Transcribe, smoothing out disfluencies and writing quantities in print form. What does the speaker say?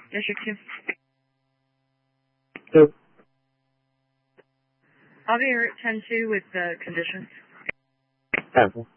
District 2. 2. I'll be here at 10-2 with the conditions. 10.